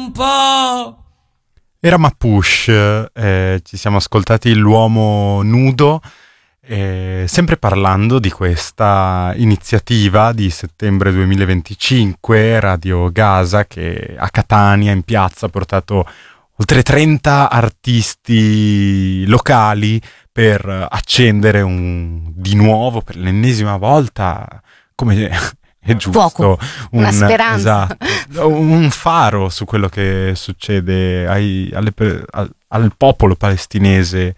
un po'. Era Mapuche, ci siamo ascoltati L'uomo nudo, sempre parlando di questa iniziativa di settembre 2025, Radio Gaza, che a Catania in piazza ha portato oltre 30 artisti locali per accendere di nuovo, per l'ennesima volta, come è giusto, fuoco, una speranza. Esatto, un faro su quello che succede al popolo palestinese.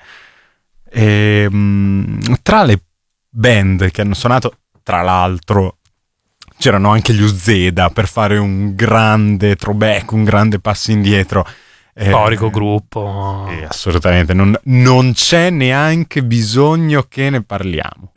Tra le band che hanno suonato, tra l'altro, c'erano anche gli Uzeda, per fare un grande throwback, un grande passo indietro. Storico gruppo. Assolutamente, non c'è neanche bisogno che ne parliamo.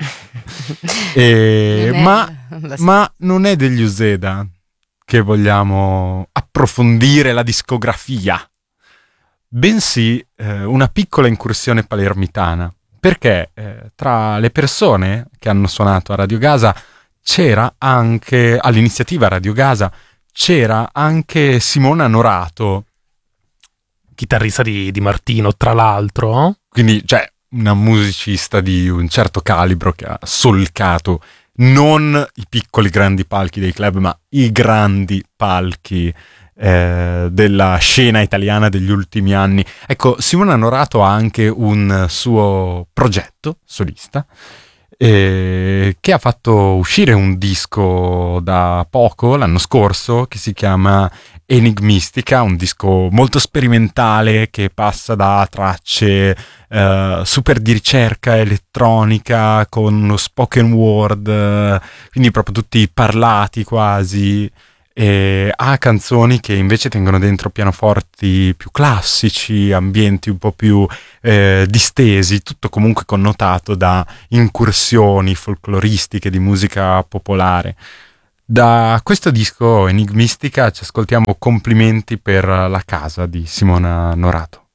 Ma non è degli Uzeda che vogliamo approfondire la discografia, bensì una piccola incursione palermitana, perché tra le persone che hanno suonato a Radio Gaza c'era anche, all'iniziativa Radio Gaza, c'era anche Simona Norato, chitarrista di Martino, tra l'altro. Quindi, cioè, una musicista di un certo calibro che ha solcato non i piccoli grandi palchi dei club, ma i grandi palchi della scena italiana degli ultimi anni. Ecco, Simona Norato ha anche un suo progetto solista che ha fatto uscire un disco da poco, l'anno scorso, che si chiama Enigmistica, un disco molto sperimentale che passa da tracce super di ricerca elettronica con lo spoken word, quindi proprio tutti parlati quasi, e ha canzoni che invece tengono dentro pianoforti più classici, ambienti un po' più distesi, tutto comunque connotato da incursioni folcloristiche di musica popolare. Da questo disco Enigmistica ci ascoltiamo Complimenti per la casa di Simona Norato.